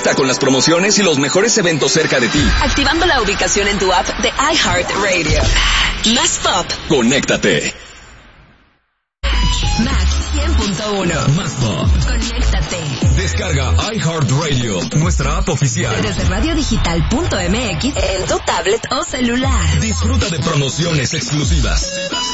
Conecta con las promociones y los mejores eventos cerca de ti. Activando la ubicación en tu app de iHeartRadio. Más pop. Conéctate. Max 100.1. Más pop. Conéctate. Descarga iHeartRadio, nuestra app oficial. Desde radiodigital.mx en tu tablet o celular. Disfruta de promociones exclusivas.